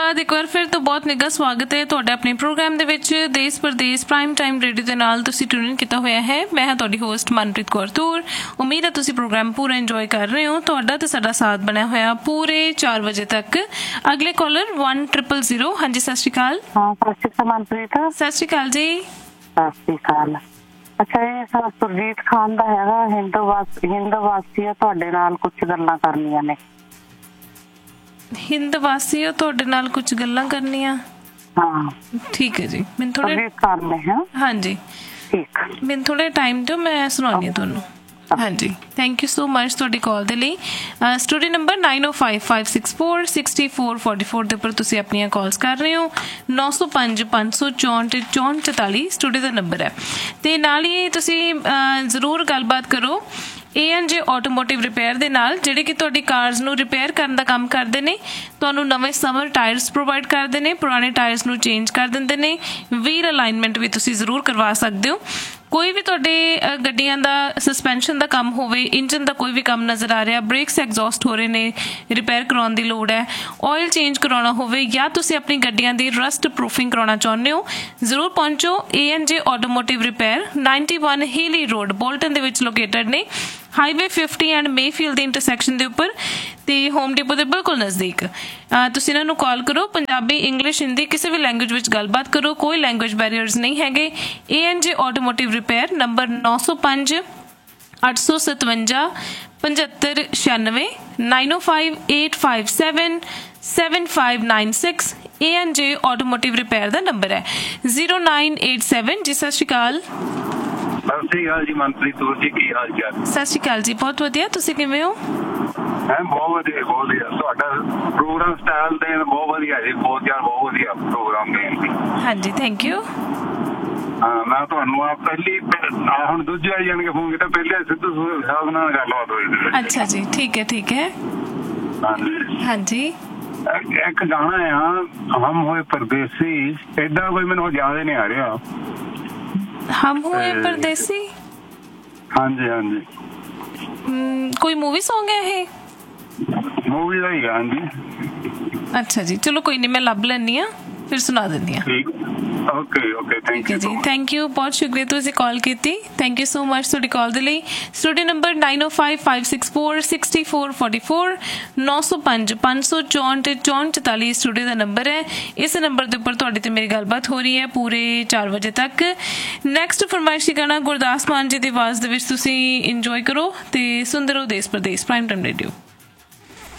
ਬਾਅਦ ਇੱਕ ਵਾਰ ਫਿਰ ਤੋਂ ਬਹੁਤ ਨਿੱਘਾ ਸਵਾਗਤ ਹੈ ਤੁਹਾਡਾ ਆਪਣੇ ਪ੍ਰੋਗਰਾਮ ਦੇ ਵਿੱਚ ਦੇਸ਼ ਪ੍ਰਦੇਸ਼ ਪ੍ਰਾਈਮ ਟਾਈਮ ਰੇਡੀਓ ਦੇ ਨਾਲ ਤੁਸੀਂ ਟਿਊਨ ਇਨ ਕੀਤਾ ਹੋਇਆ ਹੈ। ਮੈਂ ਹਾਂ ਤੁਹਾਡੀ ਹੋਸਟ ਮਨਪ੍ਰੀਤ ਕੌਰ ਤੂਰ। ਉਮੀਦ ਹੈ ਤੁਸੀਂ ਪ੍ਰੋਗਰਾਮ ਪੂਰਾ ਇੰਜੋਏ ਕਰ ਰਹੇ ਹੋ। ਤੁਹਾਡਾ ਤੇ ਸਾਡਾ ਸਾਥ ਬਣਿਆ ਹੋਇਆ ਪੂਰੇ 4 ਵਜੇ ਤੱਕ। ਅਗਲੇ ਕਾਲਰ 1000। ਹਾਂਜੀ ਸਤਿ ਸ਼੍ਰੀ ਅਕਾਲ। ਸਤਿ ਸ਼੍ਰੀ ਅਕਾਲ ਮਨਪ੍ਰੀਤ। ਸਤਿ ਸ਼੍ਰੀ ਅਕਾਲ ਜੀ। ਸਤਿ ਸ਼੍ਰੀ ਅਕਾਲ। ਅੱਛਾ, ਇਹ ਸੁਰਜੀਤ ਖਾਨ ਦਾ ਹੈਗਾ ਹਿੰਦ ਵਾਸੀ ਆ, ਤੁਹਾਡੇ ਨਾਲ ਕੁਝ ਗੱਲਾਂ ਕਰਨੀਆਂ ਨੇ। ਹਿੰਦ ਵਾਸੀ ਹੋ, ਤੁਹਾਡੇ ਨਾਲ ਕੁਝ ਗੱਲਾਂ ਕਰਨੀਆਂ। ਹਾਂ ਠੀਕ ਹੈ ਜੀ। ਮੈਨੂੰ ਥੋੜੇ ਕਰਨੇ ਹੈ। ਹਾਂਜੀ ਠੀਕ, ਮੈਨੂੰ ਥੋੜਾ ਟਾਈਮ ਦਿਓ, ਮੈਂ ਸੁਣਾਉਂਦੀ ਹਾਂ ਤੁਹਾਨੂੰ। ਹਾਂਜੀ, ਥੈਂਕ ਯੂ ਸੋ ਮਚ ਤੁਹਾਡੀ ਕਾਲ ਦੇ ਲਈ। ਸਟੂਡੀਓ ਨੰਬਰ 9055646444 ਦੇ ਉੱਪਰ ਤੁਸੀਂ ਆਪਣੀਆਂ ਕਾਲਸ ਕਰ ਰਹੇ ਹੋ। 9055646444 ਸਟੂਡੀਓ ਦਾ ਨੰਬਰ ਹੈ। ਤੇ ਨਾਲ ਹੀ ਤੁਸੀਂ ਜ਼ਰੂਰ ਗੱਲਬਾਤ ਕਰੋ A&J ਆਟੋਮੋਟਿਵ ਰਿਪੇਅਰ ਦੇ ਨਾਲ, ਜਿਹੜੇ ਕਿ ਤੁਹਾਡੀ ਕਾਰਸ ਨੂੰ ਰਿਪੇਅਰ ਕਰਨ ਦਾ ਕੰਮ ਕਰਦੇ ਨੇ। ਤੁਹਾਨੂੰ ਨਵੇਂ ਸਮਰ ਟਾਇਰਸ ਪ੍ਰੋਵਾਈਡ ਕਰਦੇ ਨੇ, ਪੁਰਾਣੇ ਟਾਇਰਸ ਨੂੰ ਚੇਂਜ ਕਰ ਦਿੰਦੇ ਨੇ। ਵੀਲ ਅਲਾਈਨਮੈਂਟ ਵੀ ਤੁਸੀਂ ਜ਼ਰੂਰ ਕਰਵਾ ਸਕਦੇ ਹੋ। ਕੋਈ ਵੀ ਤੁਹਾਡੇ ਗੱਡੀਆਂ ਦਾ ਸਸਪੈਂਸ਼ਨ ਦਾ ਕੰਮ ਹੋਵੇ, ਇੰਜਨ ਦਾ ਕੋਈ ਵੀ ਕੰਮ ਨਜ਼ਰ ਆ ਰਿਹਾ, ਬ੍ਰੇਕਸ ਐਗਜ਼ੌਸਟ ਹੋ ਰਹੇ ਨੇ, ਰਿਪੇਅਰ ਕਰਵਾਉਣ ਦੀ ਲੋੜ ਹੈ, ਆਇਲ ਚੇਂਜ ਕਰਾਉਣਾ ਹੋਵੇ, ਜਾਂ ਤੁਸੀਂ ਆਪਣੀ ਗੱਡੀਆਂ ਦੀ ਰਸਟ ਪ੍ਰੂਫਿੰਗ ਕਰਾਉਣਾ ਚਾਹੁੰਦੇ ਹੋ, ਜ਼ਰੂਰ ਪਹੁੰਚੋ A&J automotive repair. 91 ਹੀਲੀ road Bolton ਦੇ ਵਿੱਚ ਲੋਕੇਟਡ ਨੇ, ਹਾਈਵੇ 50 ਐਂਡ ਮੇਫੀਲਡ ਦੇ ਇੰਟਰਸੈਕਸ਼ਨ ਦੇ ਉੱਪਰ, ਤੇ ਹੋਮ ਡਿਪੋ ਦੇ ਬਿਲਕੁਲ ਨਜ਼ਦੀਕ। ਤੁਸੀਂ ਇਹਨਾਂ ਨੂੰ ਕਾਲ ਕਰੋ। ਪੰਜਾਬੀ, ਇੰਗਲਿਸ਼, ਹਿੰਦੀ ਕਿਸੇ ਵੀ ਲੈਂਗੁਏਜ ਵਿੱਚ ਗੱਲਬਾਤ ਕਰੋ, ਕੋਈ ਲੈਂਗੁਏਜ ਬੈਰੀਅਰਸ ਨਹੀਂ ਹੈਗੇ। A&J automotive repair number 905 857 7596 905857 7596। A&J automotive repair ਦਾ ਨੰਬਰ ਹੈ 0987 ਜੀ। ਸਤਿ ਸ਼੍ਰੀ ਅਕਾਲ। ਸਤਿ ਸ਼੍ਰੀ ਅਕਾਲ ਜੀ ਮਨਪ੍ਰੀਤ ਕੌਰ ਜੀ, ਕੀ ਹਾਲ ਚਾਲ? ਸਤਿ ਸ਼੍ਰੀ ਅਕਾਲ ਜੀ, ਬਹੁਤ ਵਧੀਆ। ਤੁਸੀਂ ਕਿਵੇਂ ਹੋ? ਮੈਂ ਬਹੁਤ ਵਧੀਆ, ਬਹੁਤ ਵਧੀਆ। ਤੁਹਾਡਾ ਪ੍ਰੋਗਰਾਮ ਸਟਾਈਲ ਦੇ ਬਹੁਤ ਵਧੀਆ ਜੀ, ਬਹੁਤ ਵਧੀਆ ਪ੍ਰੋਗਰਾਮ ਦੇਣ ਦੀ। ਹਾਂਜੀ, ਥੈਂਕ ਯੂ। ਮੈਂ ਤੁਹਾਨੂੰ ਹੁਣ ਦੂਜੇ ਆਈ ਜਾਣਗੇ ਫੋਨ ਕੀਤਾ, ਪਹਿਲੇ ਸਿੱਧੂ ਸਾਹਿਬ ਨਾਲ ਗੱਲਬਾਤ ਹੋਈ। ਅੱਛਾ ਜੀ, ਠੀਕ ਹੈ ਠੀਕ ਹੈ। ਹਾਂਜੀ, ਇੱਕ ਗਾਣਾ ਆ ਹਮ ਹੋਏ ਪਰਦੇਸੀ, ਏਦਾਂ ਕੋਈ ਮੈਨੂੰ ਯਾਦ ਨਹੀਂ ਆ ਰਿਹਾ। ਹਮ ਹੋਏ ਪਰਦੇਸੀ। ਹਾਂਜੀ ਹਾਂਜੀ, ਕੋਈ ਮੂਵੀ ਸੌਂਗ ਹੈ ਇਹ? ਮੂਵੀ ਦਾ ਹੀ ਗਾ। ਹਾਂਜੀ, ਅੱਛਾ ਜੀ, ਚਲੋ ਕੋਈ ਨਹੀਂ, ਮੈਂ ਲੱਭ ਲੈਂਦੀ ਹਾਂ, ਫਿਰ ਸੁਣਾ ਦਿੰਦੀ ਹਾਂ। ਓਕੇ ਥੈਂਕ ਯੂ ਜੀ, ਥੈਂਕ ਯੂ, ਬਹੁਤ ਸ਼ੁਕਰੀਆ ਤੁਸੀਂ ਕਾਲ ਕੀਤੀ। ਥੈਂਕ ਯੂ ਸੋ ਮਚ ਤੁਹਾਡੀ ਕਾਲ ਦੇ ਲਈ। ਸਟੂਡੀਓ ਨੰਬਰ 9055646444 905 564 44 ਸਟੂਡੀਓ ਦਾ ਨੰਬਰ ਹੈ। ਇਸ ਨੰਬਰ ਦੇ ਉੱਪਰ ਤੁਹਾਡੀ ਤੇ ਮੇਰੀ ਗੱਲਬਾਤ ਹੋ ਰਹੀ ਹੈ ਪੂਰੇ 4 ਵਜੇ ਤੱਕ। ਨੈਕਸਟ ਫਰਮਾਇਸ਼ੀ ਗਾਣਾ ਗੁਰਦਾਸ ਮਾਨ ਜੀ ਦੀ ਆਵਾਜ਼ ਦੇ ਵਿੱਚ ਤੁਸੀਂ ਇੰਜੋਏ ਕਰੋ ਤੇ ਸੁਣਦੇ ਰਹੋ ਦੇਸ਼ ਪ੍ਰਦੇਸ਼ ਪ੍ਰਾਈਮ ਟਾਈਮ ਰੇਡੀਓ।